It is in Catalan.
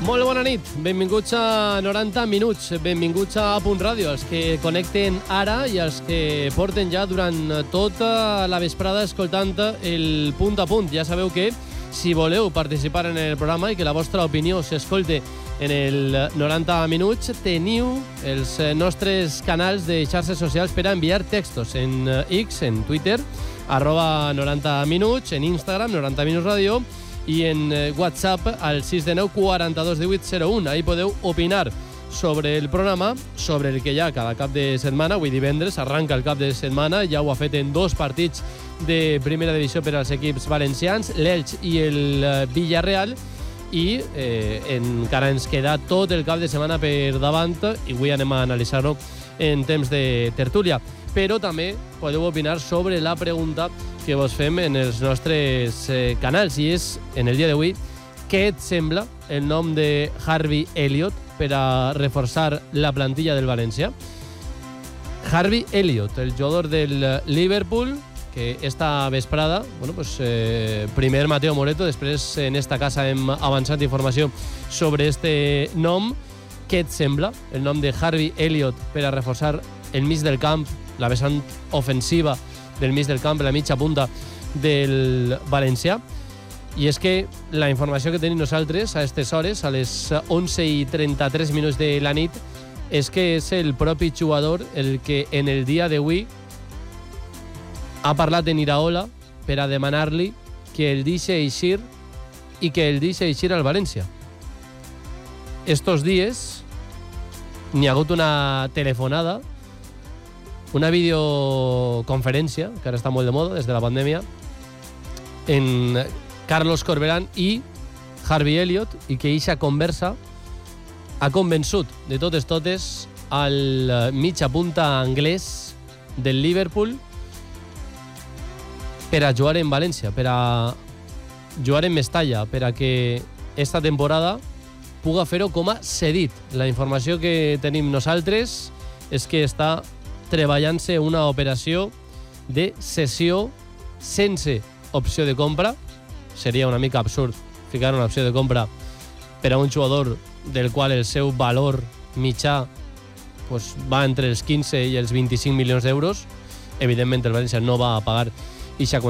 Molt bona nit, benvinguts a 90 minuts, benvinguts a Punt Ràdio, els que connecten ara i els que porten ja durant tota la vesprada escoltant el Punt a Punt. Ja sabeu que si voleu participar en el programa i que la vostra opinió s'escolte en el 90 minuts, teniu els nostres canals de xarxes socials per a enviar textos en X, en Twitter, @90 minuts, en Instagram, 90 minuts ràdio, i en WhatsApp al 619 42 18 01. Ahí podeu opinar sobre el programa, sobre el que hi ha cada cap de setmana. Avui divendres arranca el cap de setmana, ja ho ha fet en 2 partits de primera divisió per als equips valencians, l'Elx i el Villarreal, i encara ens queda tot el cap de setmana per davant i avui anem a analitzar-ho en temps de tertúlia. Però també podeu opinar sobre la pregunta que vos fem en els nostres canals, i és, en el dia d'avui, què et sembla el nom de Harvey Elliott per a reforçar la plantilla del València? Harvey Elliott, el jugador del Liverpool, que esta vesprada, primer Mateo Moreto, després en esta casa hem avançat informació sobre este nom. Què et sembla el nom de Harvey Elliott per a reforçar el mig del camp, la vessant ofensiva del mig del camp, la mitja punta del valencià? I és que la informació que tenim nosaltres a aquestes hores, a les 11:33 minuts de la nit, és que és el propi jugador el que en el dia d'avui ha parlat en Iraola per a demanar-li que el deixi eixir i que el deixi eixir al València. Estos dies n'hi ha hagut una telefonada, una videoconferència, que ara està molt de moda des de la pandèmia, en Carlos Corberán i Harvey Elliott, i que eixa conversa ha convençut de totes al mitja punta anglès del Liverpool per a jugar en València, per a jugar en Mestalla, per a que esta temporada puga fer-ho com a cedit. La informació que tenim nosaltres és que està treballant-se una operació de cessió sense opció de compra. Seria una mica absurd ficar una opció de compra per a un jugador del qual el seu valor mitjà va entre els 15 i els 25 milions d'euros. Evidentment el València no va a pagar eixa